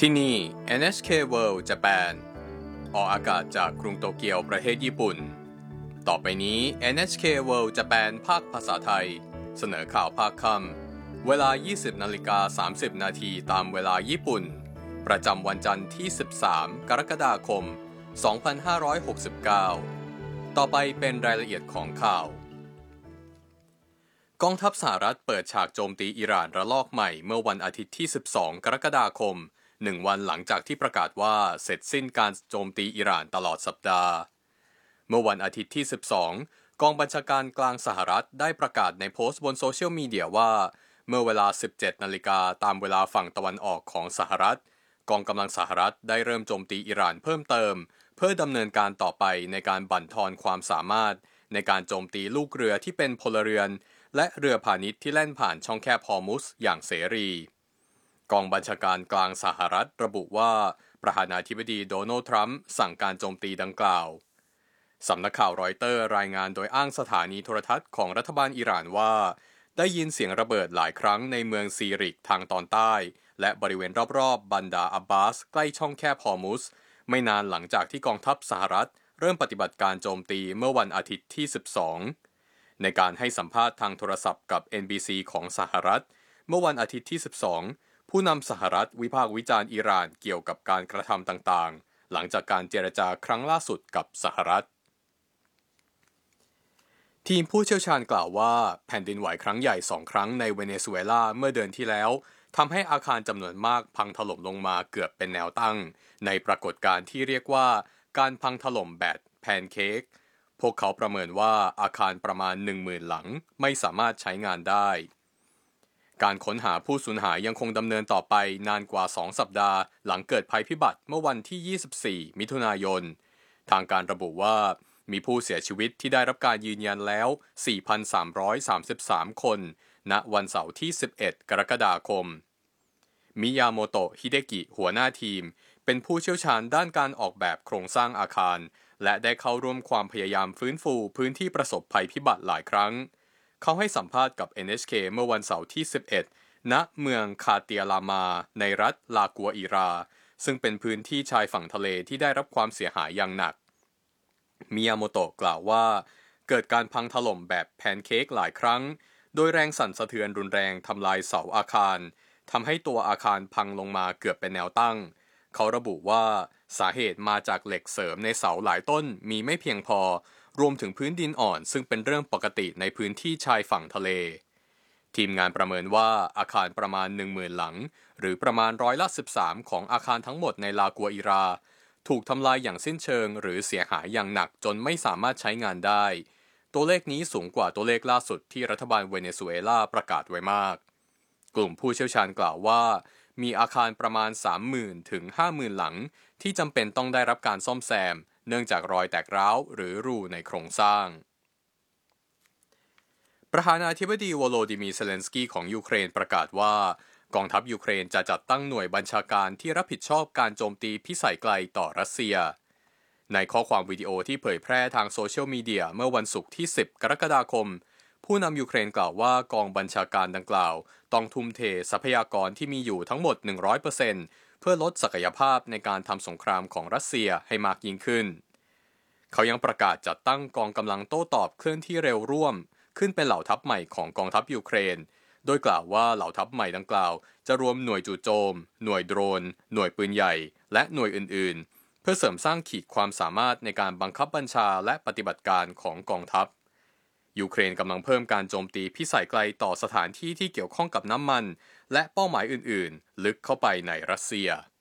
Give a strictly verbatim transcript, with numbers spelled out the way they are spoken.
ที่นี่ เอ็น เอช เค World Japan ออกอากาศจากกรุงโตเกียวประเทศญี่ปุ่นต่อไปนี้ เอ็น เอช เค World Japan ภาคภาษาไทยเสนอข่าวภาคค่ำเวลา ยี่สิบนาฬิกาสามสิบนาทีตามเวลาญี่ปุ่นประจำวันจันทร์ที่สิบสามกรกฎาคมสองพันห้าร้อยหกสิบเก้าต่อไปเป็นรายละเอียดของข่าวกองทัพสหรัฐเปิดฉากโจมตีอิหร่านระลอกใหม่เมื่อวันอาทิตย์ที่สิบสองกรกฎาคมหนึ่งวันหลังจากที่ประกาศว่าเสร็จสิ้นการโจมตีอิหร่านตลอดสัปดาห์เมื่อวันอาทิตย์ที่สิบสองกองบัญชาการกลางสหรัฐได้ประกาศในโพสต์บนโซเชียลมีเดียว่าเมื่อเวลา สิบเจ็ดนาฬิกาตามเวลาฝั่งตะวันออกของสหรัฐกองกำลังสหรัฐได้เริ่มโจมตีอิหร่านเพิ่มเติมเพื่อดำเนินการต่อไปในการบั่นทอนความสามารถในการโจมตีลูกเรือที่เป็นพลเรือนและเรือพาณิชย์ที่แล่นผ่านช่องแคบฮอร์มุซอย่างเสรีกองบัญชาการกลางสหรัฐระบุว่าประธานาธิบดีโดนัลด์ทรัมป์สั่งการโจมตีดังกล่าวสำนักข่าวรอยเตอร์รายงานโดยอ้างสถานีโทรทัศน์ของรัฐบาลอิหร่านว่าได้ยินเสียงระเบิดหลายครั้งในเมืองซีริกทางตอนใต้และบริเวณรอบๆบันดาอับบาสใกล้ช่องแคบฮอร์มุซไม่นานหลังจากที่กองทัพสหรัฐเริ่มปฏิบัติการโจมตีเมื่อวันอาทิตย์ที่สิบสองในการให้สัมภาษณ์ทางโทรศัพท์กับ เอ็น บี ซี ของสหรัฐเมื่อวันอาทิตย์ที่สิบสองผู้นำสหรัฐวิพากษ์วิจารณ์อิหร่านเกี่ยวกับการกระทำต่างๆหลังจากการเจรจาครั้งล่าสุดกับสหรัฐทีมผู้เชี่ยวชาญกล่าวว่าแผ่นดินไหวครั้งใหญ่สองครั้งในเวเนซุเอลาเมื่อเดือนที่แล้วทำให้อาคารจำนวนมากพังถล่มลงมาเกือบเป็นแนวตั้งในปรากฏการณ์ที่เรียกว่าการพังถล่มแบบแพนเค้กพวกเขาประเมินว่าอาคารประมาณ หนึ่งหมื่น หลังไม่สามารถใช้งานได้การค้นหาผู้สูญหายยังคงดำเนินต่อไปนานกว่าสองสัปดาห์หลังเกิดภัยพิบัติเมื่อวันที่ยี่สิบสี่มิถุนายนทางการระบุว่ามีผู้เสียชีวิตที่ได้รับการยืนยันแล้ว สี่พันสามร้อยสามสิบสาม คนณวันเสาร์ที่สิบเอ็ดกรกฎาคมมิยาโมโตะฮิเดกิหัวหน้าทีมเป็นผู้เชี่ยวชาญด้านการออกแบบโครงสร้างอาคารและได้เข้าร่วมความพยายามฟื้นฟูพื้นที่ประสบภัยพิบัติหลายครั้งเขาให้สัมภาษณ์กับ เอ็น เอช เค เมื่อวันเสาร์ที่สิบเอ็ดณเมืองคาเตียลามาในรัฐลากัวอิราซึ่งเป็นพื้นที่ชายฝั่งทะเลที่ได้รับความเสียหายอย่างหนักมิยาโมโตะกล่าวว่าเกิดการพังถล่มแบบแพนเค้กหลายครั้งโดยแรงสั่นสะเทือนรุนแรงทำลายเสาอาคารทำให้ตัวอาคารพังลงมาเกือบเป็นแนวตั้งเขาระบุว่าสาเหตุมาจากเหล็กเสริมในเสาหลายต้นมีไม่เพียงพอรวมถึงพื้นดินอ่อนซึ่งเป็นเรื่องปกติในพื้นที่ชายฝั่งทะเลทีมงานประเมินว่าอาคารประมาณ หนึ่งหมื่น หลังหรือประมาณร้อยละสิบสามของอาคารทั้งหมดในลากัวอิราถูกทำลายอย่างสิ้นเชิงหรือเสียหายอย่างหนักจนไม่สามารถใช้งานได้ตัวเลขนี้สูงกว่าตัวเลขล่าสุดที่รัฐบาลเวเนซุเอลาประกาศไว้มากกลุ่มผู้เชี่ยวชาญกล่าวว่ามีอาคารประมาณ สามหมื่น ถึง ห้าหมื่น หลังที่จำเป็นต้องได้รับการซ่อมแซมเนื่องจากรอยแตกร้าวหรือรูในโครงสร้างประธานาธิบดีโวโลดิมีร์ เซเลนสกี้ของยูเครนประกาศว่ากองทัพยูเครนจะจัดตั้งหน่วยบัญชาการที่รับผิดชอบการโจมตีพิสัยไกลต่อรัสเซียในข้อความวิดีโอที่เผยแพร่ทางโซเชียลมีเดียเมื่อวันศุกร์ที่สิบกรกฎาคมผู้นำยูเครนกล่าวว่ากองบัญชาการดังกล่าวต้องทุ่มเททรัพยากรที่มีอยู่ทั้งหมด หนึ่งร้อยเปอร์เซ็นต์ เพื่อลดศักยภาพในการทำสงครามของรัสเซียให้มากยิ่งขึ้นเขายังประกาศจัดตั้งกองกำลังโต้ตอบเคลื่อนที่เร็วร่วมขึ้นเป็นเหล่าทัพใหม่ของกองทัพยูเครนโดยกล่าวว่าเหล่าทัพใหม่ดังกล่าวจะรวมหน่วยจู่โจมหน่วยโดรนหน่วยปืนใหญ่และหน่วยอื่นๆเพื่อเสริมสร้างขีดความสามารถในการบังคับบัญชาและปฏิบัติการของกองทัพยูเครนกำลังเพิ่มการโจมตีพิสัยไกลต่อสถานที่ที่เกี่ยวข้องกับน้ำมันและเป้าหมายอื่นๆลึกเข้าไปในรัสเซีย